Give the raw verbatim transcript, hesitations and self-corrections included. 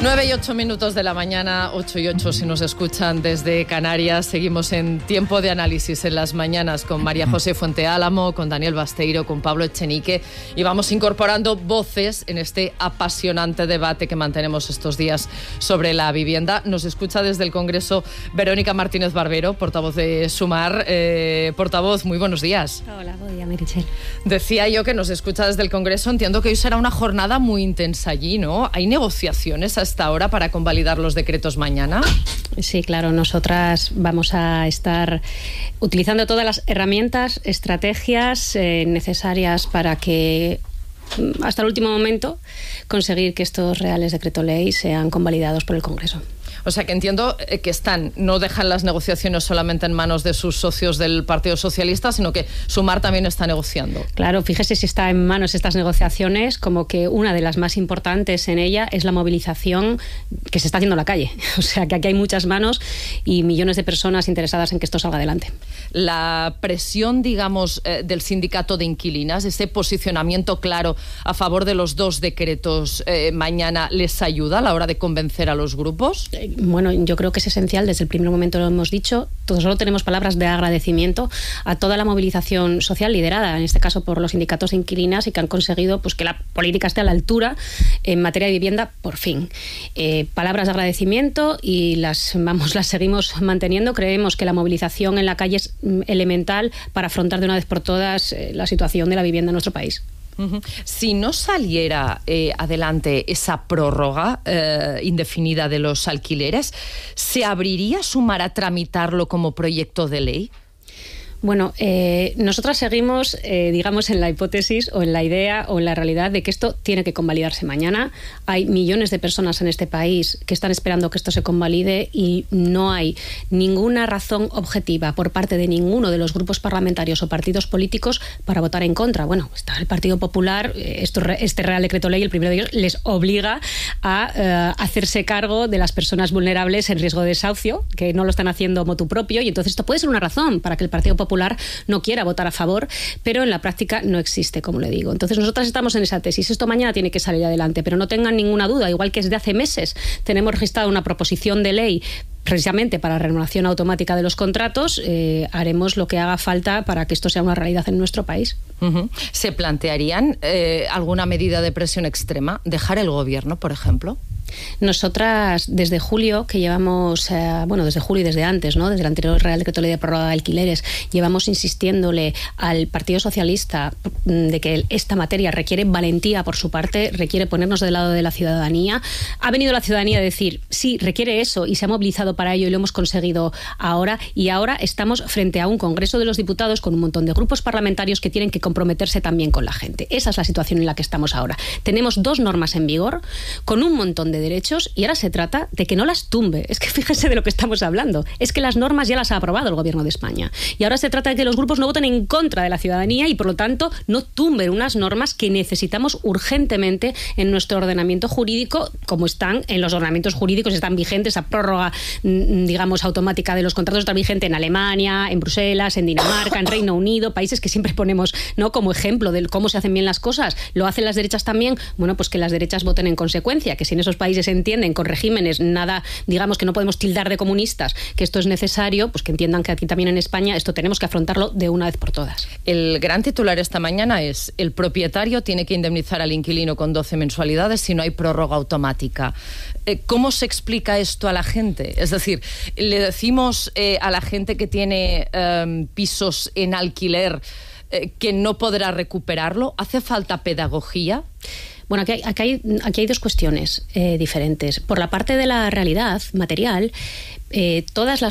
nueve y ocho minutos de la mañana, ocho y ocho si nos escuchan desde Canarias. Seguimos en Tiempo de Análisis en las mañanas con María José Fuenteálamo, con Daniel Basteiro, con Pablo Echenique, y vamos incorporando voces en este apasionante debate que mantenemos estos días sobre la vivienda. Nos escucha desde el Congreso Verónica Martínez Barbero, portavoz de Sumar. Eh, portavoz, muy buenos días. Hola, buen día, Meritxell. Decía yo que nos escucha desde el Congreso. Entiendo que hoy será una jornada muy intensa allí, ¿no? ¿Hay negociaciones hasta ahora para convalidar los decretos mañana? Sí, claro. Nosotras vamos a estar utilizando todas las herramientas, estrategias eh, necesarias para que hasta el último momento conseguir que estos reales decreto ley sean convalidados por el Congreso. O sea, que entiendo que están, no dejan las negociaciones solamente en manos de sus socios del Partido Socialista, sino que Sumar también está negociando. Claro, fíjese si está en manos estas negociaciones, como que una de las más importantes en ella es la movilización que se está haciendo en la calle. O sea, que aquí hay muchas manos y millones de personas interesadas en que esto salga adelante. La presión, digamos, eh, del sindicato de inquilinas, ese posicionamiento claro a favor de los dos decretos eh, mañana, ¿les ayuda a la hora de convencer a los grupos? Bueno, yo creo que es esencial, desde el primer momento lo hemos dicho, todos solo tenemos palabras de agradecimiento a toda la movilización social liderada, en este caso por los sindicatos de inquilinas, y que han conseguido pues, que la política esté a la altura en materia de vivienda, por fin. Eh, palabras de agradecimiento y las, vamos, las seguimos manteniendo. Creemos que la movilización en la calle es elemental para afrontar de una vez por todas eh, la situación de la vivienda en nuestro país. Uh-huh. Si no saliera eh, adelante esa prórroga eh, indefinida de los alquileres, ¿se abriría Sumar a tramitarlo como proyecto de ley? Bueno, eh, nosotras seguimos, eh, digamos, en la hipótesis o en la idea o en la realidad de que esto tiene que convalidarse mañana. Hay millones de personas en este país que están esperando que esto se convalide y no hay ninguna razón objetiva por parte de ninguno de los grupos parlamentarios o partidos políticos para votar en contra. Bueno, está el Partido Popular, esto, este Real Decreto Ley, el primero de ellos, les obliga a eh, hacerse cargo de las personas vulnerables en riesgo de desahucio, que no lo están haciendo motu propio, y entonces esto puede ser una razón para que el Partido Popular no quiera votar a favor, pero en la práctica no existe, como le digo. Entonces nosotras estamos en esa tesis. Esto mañana tiene que salir adelante, pero no tengan ninguna duda, igual que desde hace meses tenemos registrado una proposición de ley precisamente para la renovación automática de los contratos, eh, haremos lo que haga falta para que esto sea una realidad en nuestro país. Uh-huh. ¿Se plantearían eh, alguna medida de presión extrema? ¿Dejar el gobierno, por ejemplo? Nosotras, desde julio, que llevamos, eh, bueno, desde julio y desde antes, ¿no? Desde el anterior Real Decreto Ley de prórroga de alquileres, llevamos insistiéndole al Partido Socialista de que esta materia requiere valentía por su parte, requiere ponernos del lado de la ciudadanía. Ha venido la ciudadanía a decir, sí, requiere eso, y se ha movilizado para ello y lo hemos conseguido ahora, y ahora estamos frente a un Congreso de los Diputados con un montón de grupos parlamentarios que tienen que comprometerse también con la gente. Esa es la situación en la que estamos ahora. Tenemos dos normas en vigor con un montón de derechos y ahora se trata de que no las tumbe. Es que fíjese de lo que estamos hablando. Es que las normas ya las ha aprobado el Gobierno de España. Y ahora se trata de que los grupos no voten en contra de la ciudadanía y, por lo tanto, no tumben unas normas que necesitamos urgentemente en nuestro ordenamiento jurídico, como están en los ordenamientos jurídicos, están vigentes. Esa prórroga, digamos, automática de los contratos está vigente en Alemania, en Bruselas, en Dinamarca, en Reino Unido, países que siempre ponemos, ¿no?, como ejemplo de cómo se hacen bien las cosas. ¿Lo hacen las derechas también? Bueno, pues que las derechas voten en consecuencia, que si en esos países se entienden con regímenes nada, digamos, que no podemos tildar de comunistas, que esto es necesario, pues que entiendan que aquí también en España esto tenemos que afrontarlo de una vez por todas. El gran titular esta mañana es: el propietario tiene que indemnizar al inquilino con doce mensualidades si no hay prórroga automática. ¿Cómo se explica esto a la gente? Es decir, le decimos eh, a la gente que tiene eh, pisos en alquiler eh, que no podrá recuperarlo. ¿Hace falta pedagogía? Bueno, aquí hay, aquí hay, aquí hay dos cuestiones eh, diferentes. Por la parte de la realidad material, eh, todas las